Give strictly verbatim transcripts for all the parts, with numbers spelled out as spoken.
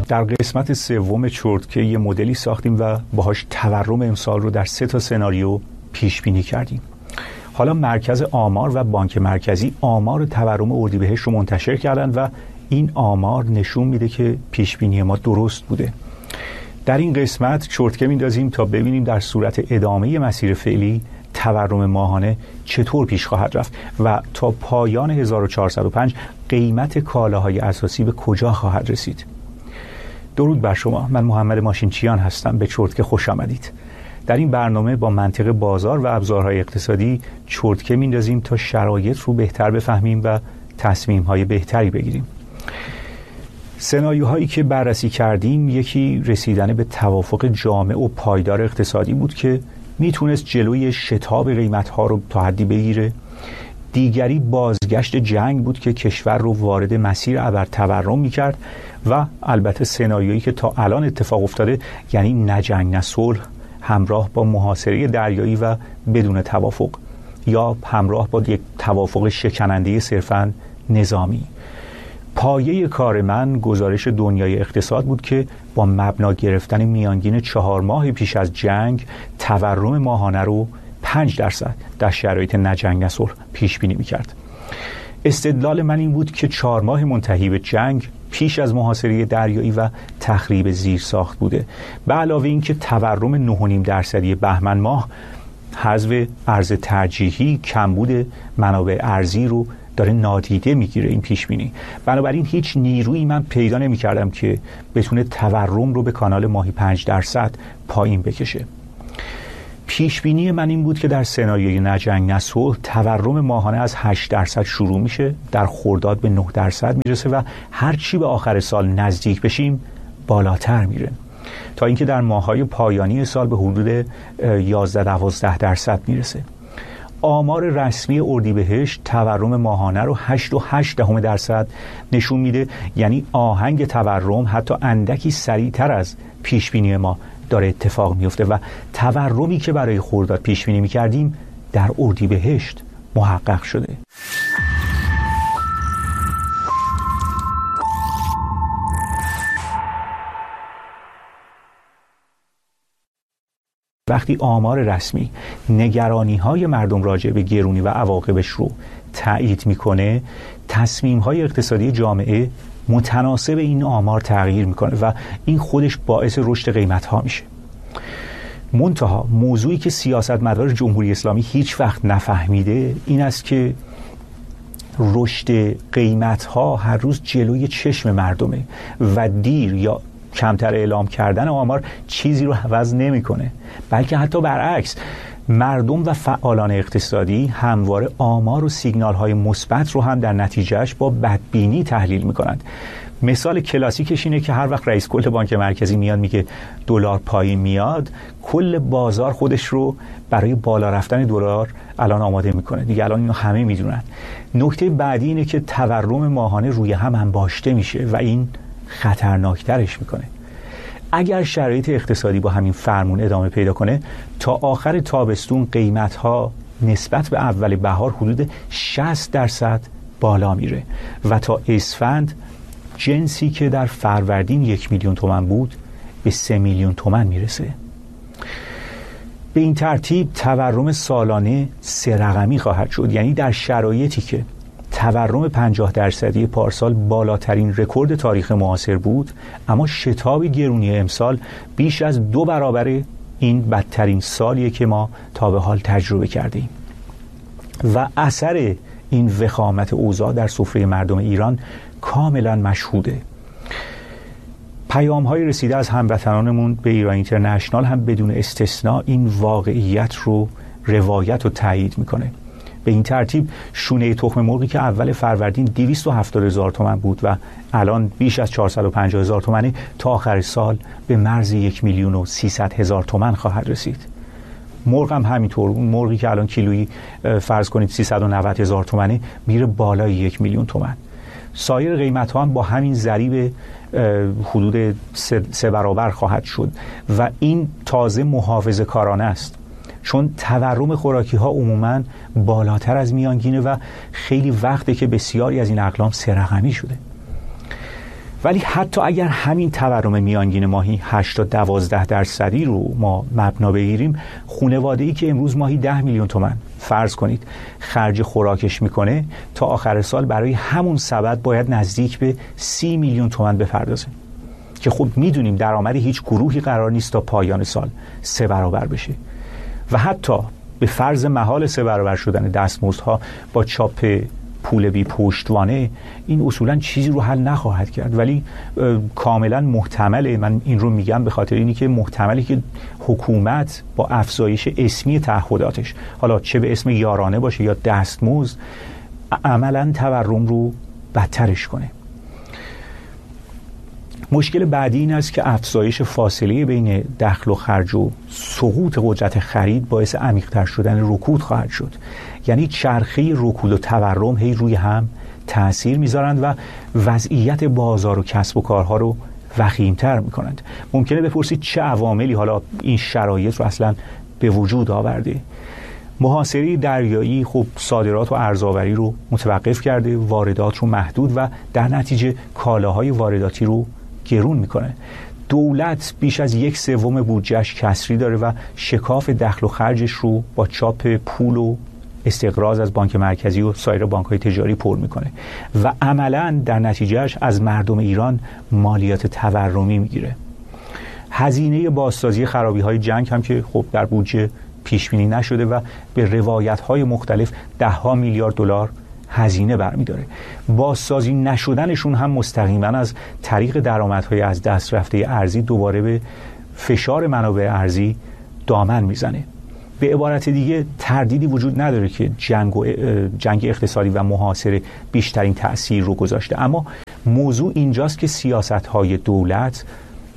در قسمت سوم چرتکه یه مدلی ساختیم و باهاش تورم امسال رو در سه تا سناریو پیش بینی کردیم. حالا مرکز آمار و بانک مرکزی آمار تورم اردیبهشت رو منتشر کردن و این آمار نشون میده که پیش بینی ما درست بوده. در این قسمت چرتکه میندازیم تا ببینیم در صورت ادامه مسیر فعلی تورم ماهانه چطور پیش خواهد رفت و تا پایان هزار و چهارصد و پنج قیمت کالاهای اساسی به کجا خواهد رسید. درود بر شما، من محمد ماشینچیان هستم. به چرتکه خوش آمدید. در این برنامه با منطق بازار و ابزارهای اقتصادی چرتکه میندازیم تا شرایط رو بهتر بفهمیم و تصمیم‌های بهتری بگیریم. سناریوهایی که بررسی کردیم، یکی رسیدن به توافق جامع و پایدار اقتصادی بود که میتونست جلوی شتاب قیمت‌ها رو تا حدی بگیره. دیگری بازگشت جنگ بود که کشور رو وارد مسیر ابرتورم میکرد و البته سناریویی که تا الان اتفاق افتاده، یعنی نه جنگ نه صلح، همراه با محاصره دریایی و بدون توافق، یا همراه با یک توافق شکننده صرفاً نظامی. پایه کار من گزارش دنیای اقتصاد بود که با مبنا گرفتن میانگین چهار ماه پیش از جنگ تورم ماهانه رو پنج درصد در شرایط نه جنگ نه صلح پیش بینی می‌کرد. استدلال من این بود که چهار ماه منتهی به جنگ پیش از محاصره دریایی و تخریب زیرساخت بوده. به علاوه این که تورم نه و نیم درصدی بهمن ماه حذف ارز ترجیحی، کمبود منابع ارزی رو داره نادیده میگیره این پیش بینی. بنابراین هیچ نیرویی من پیدا نمی‌کردم که بتونه تورم رو به کانال ماهی پنج درصد پایین بکشه. پیش بینی من این بود که در سناریوی نه جنگ نه صلح تورم ماهانه از هشت درصد شروع میشه، در خرداد به نه درصد میرسه و هر چی به آخر سال نزدیک بشیم بالاتر میره، تا اینکه در ماه‌های پایانی سال به حدود یازده دوازده درصد میرسه. آمار رسمی اردیبهشت تورم ماهانه رو هشت و هشت دهم درصد نشون میده، یعنی آهنگ تورم حتی اندکی سریعتر از پیش بینی ما داره اتفاق میفته و تورمی که برای خرداد پیش بینی میکردیم در اردیبهشت محقق شده. وقتی آمار رسمی نگرانی‌های مردم راجع به گرونی و عواقبش رو تایید میکنه، تصمیم‌های اقتصادی جامعه متناسب این آمار تغییر میکنه و این خودش باعث رشد قیمت‌ها میشه. منتها موضوعی که سیاستمدار جمهوری اسلامی هیچ وقت نفهمیده این است که رشد قیمت‌ها هر روز جلوی چشم مردمه و دیر یا کمتر اعلام کردن آمار چیزی رو عوض نمی‌کنه، بلکه حتی برعکس، مردم و فعالان اقتصادی همواره آمار و سیگنال‌های مثبت رو هم در نتیجهش با بدبینی تحلیل می‌کنند. مثال کلاسیکش اینه که هر وقت رئیس کل بانک مرکزی میاد میگه دلار پایین میاد، کل بازار خودش رو برای بالا رفتن دلار الان آماده میکنه دیگه. الان اینو همه میدونن. نکته بعدی اینه که تورم ماهانه روی هم انباشته میشه و این خطرناکترش میکنه. اگر شرایط اقتصادی با همین فرمون ادامه پیدا کنه، تا آخر تابستون قیمت‌ها نسبت به اول بهار حدود شصت درصد بالا میره و تا اسفند جنسی که در فروردین یک میلیون تومان بود به سه میلیون تومان میرسه. به این ترتیب تورم سالانه سه رقمی خواهد شد، یعنی در شرایطی که تورم پنجاه درصدی پارسال بالاترین رکورد تاریخ معاصر بود، اما شتاب گرونی امسال بیش از دو برابر این بدترین سالیه که ما تا به حال تجربه کردیم و اثر این وخامت اوضاع در سفره مردم ایران کاملا مشهوده. پیام‌های رسیده از هموطنانمون به ایران اینترنشنال هم بدون استثناء این واقعیت رو روایت و تایید میکنه. به این ترتیب شونه تخم مرغی که اول فروردین دویست و هفتاد هزار تومان بود و الان بیش از چهارصد و پنجاه هزار تومانه، تا آخر سال به مرز یک میلیون و سیصد هزار تومان خواهد رسید. مرغ هم همینطور، مرغی که الان کیلویی فرض کنید سیصد و نود هزار تومانه میره بالای یک میلیون تومان. سایر قیمت ها هم با همین ضریب حدود سه, سه برابر خواهد شد و این تازه محافظه کارانه است، چون تورم خوراکی ها عموماً بالاتر از میانگینه و خیلی وقته که بسیاری از این اقلام سه رقمی شده. ولی حتی اگر همین تورم میانگین ماهی هشت تا دوازده درصدی رو ما مبنا بگیریم، خانواده‌ای که امروز ماهی ده میلیون تومان فرض کنید خرج خوراکش میکنه، تا آخر سال برای همون سبد باید نزدیک به سی میلیون تومان بپردازه که خب میدونیم درآمد هیچ گروهی قرار نیست تا پایان سال سه برابر بشه و حتی به فرض محال سه برابر شدن دستمزدها با چاپ پول بی پشتوانه، این اصولا چیزی رو حل نخواهد کرد. ولی کاملا محتمله، من این رو میگم به خاطر اینی که محتمله که حکومت با افزایش اسمی تعهداتش، حالا چه به اسم یارانه باشه یا دستمزد، عملا تورم رو بدترش کنه. مشکل بعدی این است که افزایش فاصله بین دخل و خرج و سقوط قدرت خرید باعث عمیق‌تر شدن رکود خواهد شد. یعنی چرخه رکود و تورم هی روی هم تأثیر میذارند و وضعیت بازار و کسب و کارها رو وخیم‌تر میکنند. ممکنه بپرسید چه عواملی حالا این شرایط رو اصلا به وجود آورده؟ محاصره دریایی خب صادرات و ارزآوری رو متوقف کرده، واردات رو محدود و در نتیجه کالاهای وارداتی رو گرون میکنه. دولت بیش از یک سوم بودجهش کسری داره و شکاف دخل و خرجش رو با چاپ پول و استقراض از بانک مرکزی و سایر بانک‌های تجاری پر میکنه و عملاً در نتیجهش از مردم ایران مالیات تورمی میگیره. هزینه بازسازی خرابی‌های جنگ هم که خب در بودجه پیش بینی نشده و به روایت‌های مختلف ده ها میلیارد دلار هزینه برمی‌داره. بازسازی نشدنشون هم مستقیما از طریق درآمدهای از دست رفته ارزی دوباره به فشار منابع ارزی دامن میزنه. به عبارت دیگه تردیدی وجود نداره که جنگ, و جنگ اقتصادی و محاصره بیشترین تأثیر رو گذاشته، اما موضوع اینجاست که سیاست‌های دولت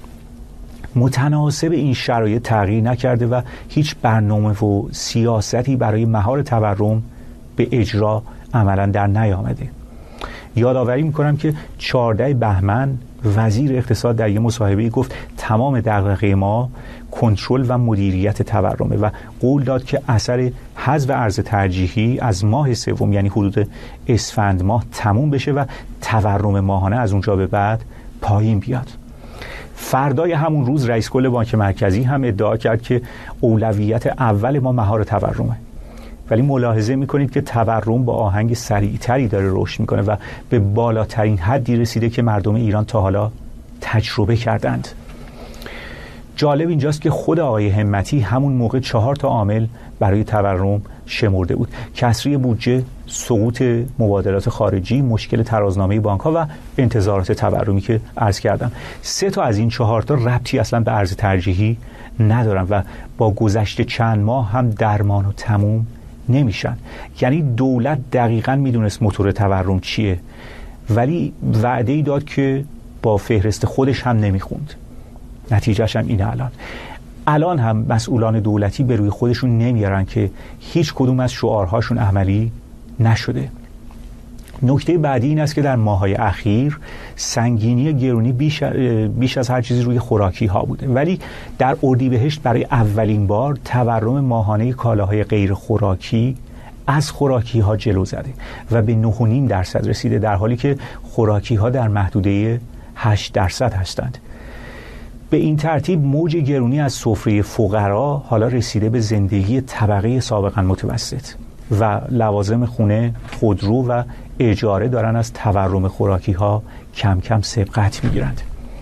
متناسب این شرایط تغییر نکرده و هیچ برنامه و سیاستی برای مهار تورم به اجرا عملا در نیامده. یادآوری میکنم که چهاردهم بهمن وزیر اقتصاد در یک مصاحبه‌ای گفت تمام دغدغه ما کنترل و مدیریت تورمه و قول داد که اثر حذف ارز ترجیحی از ماه سوم یعنی حدود اسفند ماه تموم بشه و تورم ماهانه از اونجا به بعد پایین بیاد. فردای همون روز رئیس کل بانک مرکزی هم ادعا کرد که اولویت اول ما مهار تورمه، ولی ملاحظه میکنید که تورم با آهنگ سریعتری داره رشد میکنه و به بالاترین حدی رسیده که مردم ایران تا حالا تجربه کردند. جالب اینجاست که خود آقای همتی همون موقع چهار تا عامل برای تورم شمرده بود: کسری بودجه، سقوط مبادلات خارجی، مشکل ترازنامه بانک‌ها و انتظارات تورمی که عرض کردم. سه تا از این چهار تا ربطی اصلا به ارز ترجیحی ندارن و با گذشت چند ماه هم درمان و تموم نمیشن. یعنی دولت دقیقاً میدونست موتور تورم چیه، ولی وعده‌ای داد که با فهرست خودش هم نمیخوند. نتیجهش هم اینه. الان الان هم مسئولان دولتی به روی خودشون نمیارن که هیچ کدوم از شعارهاشون عملی نشده. نکته بعدی این است که در ماه‌های اخیر سنگینی گرونی بیش, بیش از هر چیزی روی خوراکی ها بوده، ولی در اردیبهشت برای اولین بار تورم ماهانه کالاهای غیر خوراکی از خوراکی ها جلو زده و به نه و نیم درصد رسیده، در حالی که خوراکی ها در محدوده هشت درصد هستند. به این ترتیب موج گرونی از سفره فقرا حالا رسیده به زندگی طبقه سابقا متوسط و لوازم خونه، خودرو و اجاره دارن از تورم خوراکی ها کم کم سبقت میگیرند.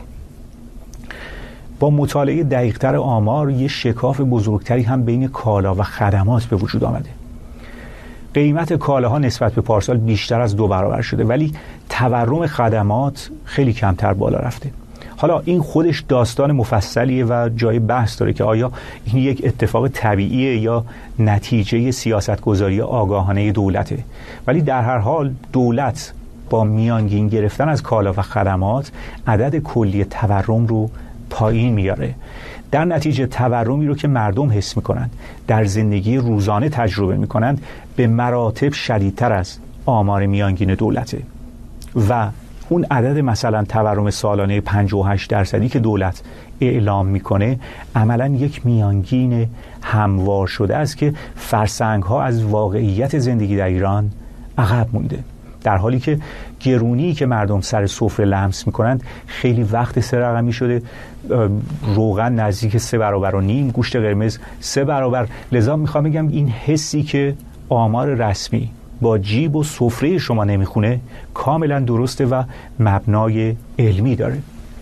با مطالعه دقیق‌تر آمار یه شکاف بزرگتری هم بین کالا و خدمات به وجود آمده. قیمت کالاها نسبت به پارسال بیشتر از دو برابر شده، ولی تورم خدمات خیلی کمتر بالا رفته. حالا این خودش داستان مفصلیه و جای بحث داره که آیا این یک اتفاق طبیعیه یا نتیجه سیاستگذاری آگاهانه دولته، ولی در هر حال دولت با میانگین گرفتن از کالا و خدمات عدد کلی تورم رو پایین میاره. در نتیجه تورمی رو که مردم حس میکنند، در زندگی روزانه تجربه میکنند، به مراتب شدیدتر از آمار میانگین دولته و اون عدد مثلا تورم سالانه پنجاه و هشت درصدی که دولت اعلام میکنه عملا یک میانگین هموار شده است که فرسنگ ها از واقعیت زندگی در ایران عقب مونده. در حالی که گرونی که مردم سر سفره لمس میکنند خیلی وقت سه رقمی شده، روغن نزدیک سه برابر و نیم، گوشت قرمز سه برابر. لذا میخوام بگم این حسی که آمار رسمی با جیب و سفره شما نمیخونه کاملا درسته و مبنای علمی داره.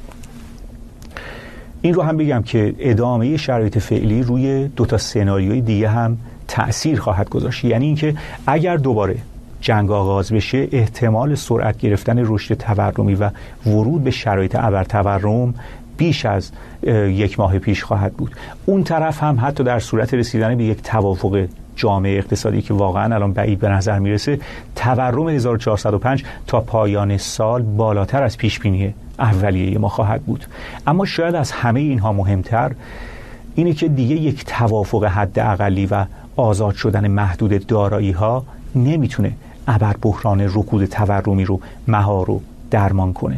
این رو هم بگم که ادامه شرایط فعلی روی دو تا سناریوی دیگه هم تأثیر خواهد گذاشت. یعنی اینکه اگر دوباره جنگ آغاز بشه، احتمال سرعت گرفتن رشد تورمی و ورود به شرایط ابرتورم بیش از یک ماه پیش خواهد بود. اون طرف هم حتی در صورت رسیدن به یک توافق جامعه اقتصادی که واقعا الان بعید به نظر میرسه، تورم هزار و چهارصد و پنج تا پایان سال بالاتر از پیش بینی اولیه ما خواهد بود. اما شاید از همه اینها مهمتر اینه که دیگه یک توافق حداقلی و آزاد شدن محدود دارایی ها نمیتونه ابر بحران رکود تورمی رو مهار و درمان کنه.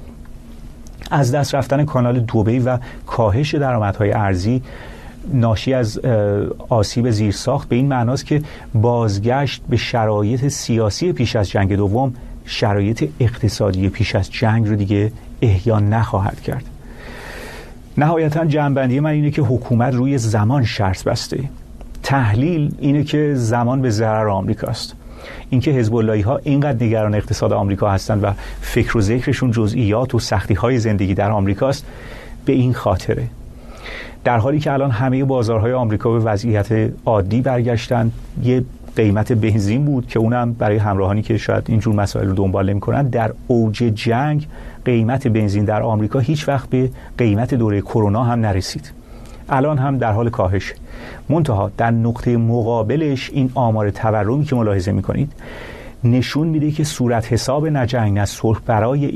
از دست رفتن کانال دبی و کاهش درآمدهای ارزی ناشی از آسیب زیرساخت به این معناست که بازگشت به شرایط سیاسی پیش از جنگ دوم شرایط اقتصادی پیش از جنگ رو دیگه احیا نخواهد کرد. نهایتاً جمع‌بندی من اینه که حکومت روی زمان شرط بسته. تحلیل اینه که زمان به ضرر آمریکاست. اینکه حزب اللهی ها اینقدر نگران اقتصاد آمریکا هستند و فکر و ذکرشون جزئیات و سختی های زندگی در آمریکاست به این خاطره. در حالی که الان همه بازارهای آمریکا به وضعیت عادی برگشتن، یه قیمت بنزین بود که اونم برای همراهانی که شاید اینجور مسائل رو دنبال نمی‌کنن، در اوج جنگ قیمت بنزین در آمریکا هیچ وقت به قیمت دوره کرونا هم نرسید. الان هم در حال کاهش. منتها در نقطه مقابلش این آمار تورمی که ملاحظه می‌کنید نشون میده که صورت حساب نه جنگ نه صلح برای